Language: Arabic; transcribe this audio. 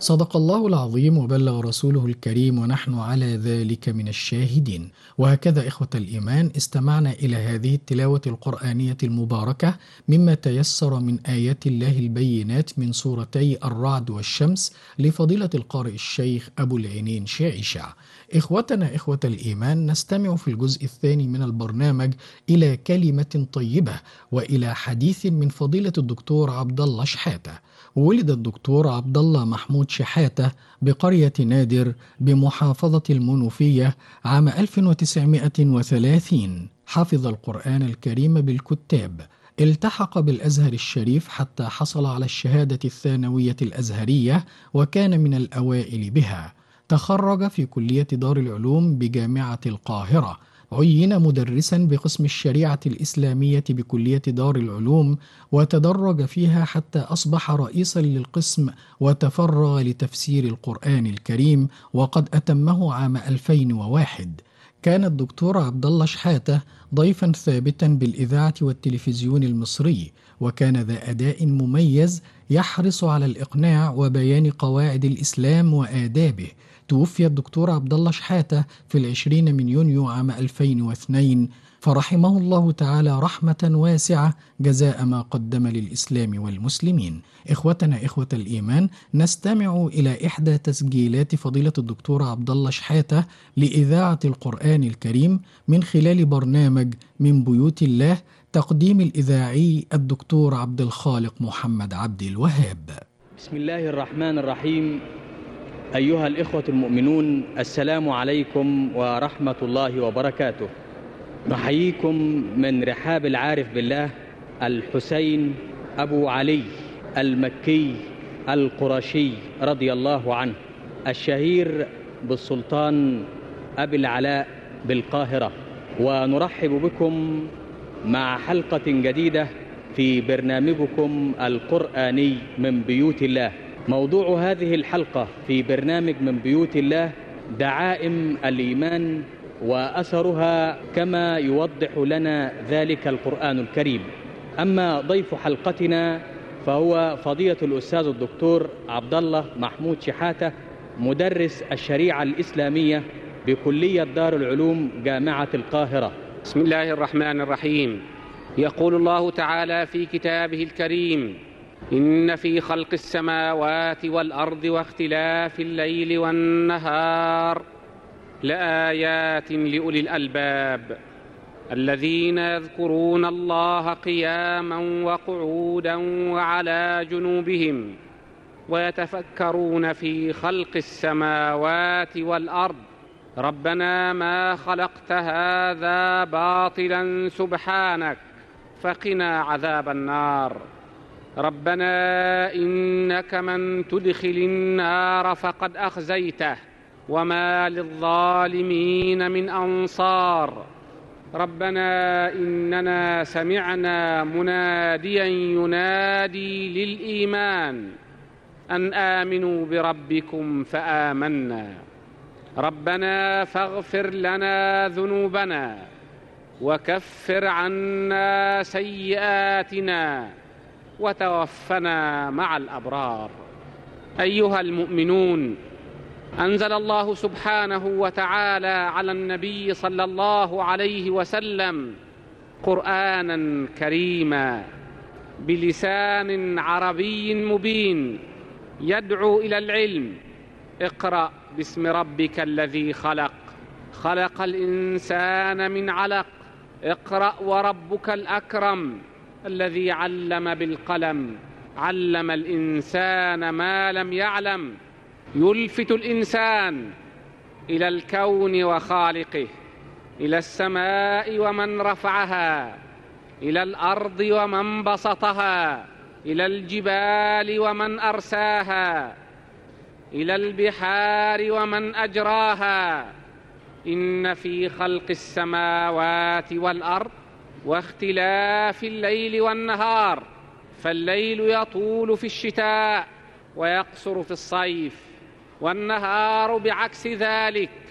صدق الله العظيم وبلغ رسوله الكريم ونحن على ذلك من الشاهدين. وهكذا إخوة الإيمان استمعنا إلى هذه التلاوة القرآنية المباركة مما تيسر من آيات الله البينات من سورتي الرعد والشمس لفضيلة القارئ الشيخ أبو العينين شاعشع. إخوتنا إخوة الإيمان، نستمع في الجزء الثاني من البرنامج إلى كلمة طيبة وإلى حديث من فضيلة الدكتور عبد الله شحاتة. ولد الدكتور عبد الله محمود شحاتة بقرية نادر بمحافظة المنوفية عام 1930. حفظ القرآن الكريم بالكتاب، التحق بالأزهر الشريف حتى حصل على الشهادة الثانوية الأزهرية وكان من الأوائل بها. تخرج في كلية دار العلوم بجامعة القاهرة. عين مدرسا بقسم الشريعة الإسلامية بكلية دار العلوم، وتدرج فيها حتى أصبح رئيسا للقسم وتفرغ لتفسير القرآن الكريم، وقد أتمه عام 2001. كان الدكتور عبد الله شحاتة ضيفا ثابتا بالإذاعة والتلفزيون المصري، وكان ذا أداء مميز يحرص على الإقناع وبيان قواعد الإسلام وآدابه. توفي الدكتور عبد الله شحاتة في 20 من يونيو عام 2002، فرحمه الله تعالى رحمة واسعة جزاء ما قدم للإسلام والمسلمين. إخوتنا إخوة الإيمان، نستمع إلى إحدى تسجيلات فضيلة الدكتور عبد الله شحاتة لإذاعة القرآن الكريم من خلال برنامج من بيوت الله، تقديم الإذاعي الدكتور عبد الخالق محمد عبد الوهاب. بسم الله الرحمن الرحيم. أيها الإخوة المؤمنون، السلام عليكم ورحمة الله وبركاته. نحييكم من رحاب العارف بالله الحسين أبو علي المكي القرشي رضي الله عنه، الشهير بالسلطان أبي العلاء بالقاهرة. ونرحب بكم مع حلقة جديدة في برنامجكم القرآني من بيوت الله. موضوع هذه الحلقة في برنامج من بيوت الله دعائم الإيمان وأثرها كما يوضح لنا ذلك القرآن الكريم. أما ضيف حلقتنا فهو فضيلة الأستاذ الدكتور عبد الله محمود شحاتة، مدرس الشريعة الإسلامية بكلية دار العلوم جامعة القاهرة. بسم الله الرحمن الرحيم. يقول الله تعالى في كتابه الكريم: إن في خلق السماوات والأرض واختلاف الليل والنهار لآيات لأولي الألباب الذين يذكرون الله قياما وقعودا وعلى جنوبهم ويتفكرون في خلق السماوات والأرض ربنا ما خلقت هذا باطلا سبحانك فقنا عذاب النار. ربنا إنك من تدخل النار فقد أخزيته وما للظالمين من أنصار. ربنا إننا سمعنا مناديا ينادي للإيمان أن آمنوا بربكم فآمنا. ربنا فاغفر لنا ذنوبنا وكفر عنا سيئاتنا وتوفنا مع الأبرار. أيها المؤمنون، أنزل الله سبحانه وتعالى على النبي صلى الله عليه وسلم قرآنا كريما بلسان عربي مبين يدعو إلى العلم. اقرأ باسم ربك الذي خلق، خلق الإنسان من علق. اقرأ وربك الأكرم الذي علم بالقلم، علم الإنسان ما لم يعلم. يلفت الإنسان إلى الكون وخالقه، إلى السماء ومن رفعها، إلى الأرض ومن بسطها، إلى الجبال ومن أرساها، إلى البحار ومن أجراها. إن في خلق السماوات والأرض واختلاف الليل والنهار، فالليل يطول في الشتاء ويقصر في الصيف، والنهار بعكس ذلك